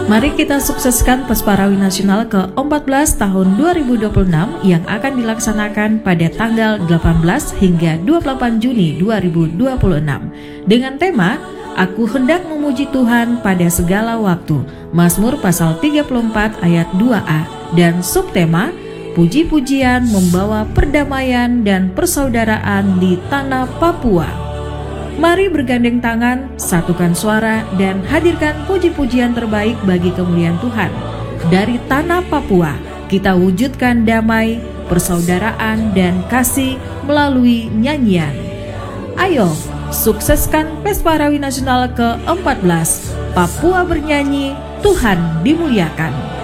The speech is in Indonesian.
Mari kita sukseskan Pesparawi Nasional ke-14 tahun 2026 yang akan dilaksanakan pada tanggal 18 hingga 28 Juni 2026 dengan tema Aku hendak memuji Tuhan pada segala waktu, Mazmur pasal 34 ayat 2a, dan subtema Puji-pujian membawa perdamaian dan persaudaraan di tanah Papua. Mari bergandeng tangan, satukan suara, dan hadirkan puji-pujian terbaik bagi kemuliaan Tuhan. Dari tanah Papua, kita wujudkan damai, persaudaraan, dan kasih melalui nyanyian. Ayo, sukseskan Pesparawi Nasional ke-14. Papua bernyanyi, Tuhan dimuliakan.